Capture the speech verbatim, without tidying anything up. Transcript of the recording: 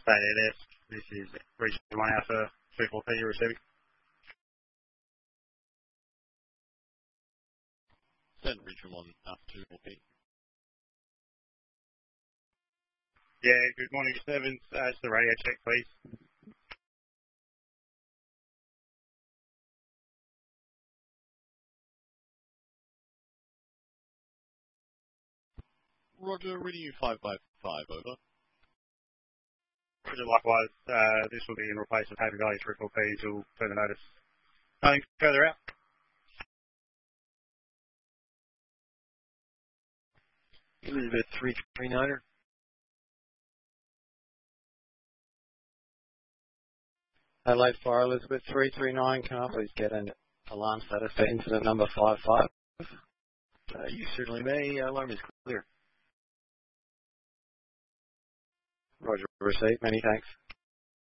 State Air Desk. This is Region one Alpha three four P, you're receiving. Send Region one Alpha two four P. Yeah, good morning, Sevens. Uh, it's the radio check, please. Roger, reading you five five five, over. Roger, likewise, uh, this will be in replacement of Happy Valley three four P until further notice. Nothing further out. Elizabeth three three niner. Adelaide Fire Elizabeth three three nine, can I please get an alarm status for incident number five five? Uh, you certainly may. Alarm is clear. Roger, receipt. Many thanks.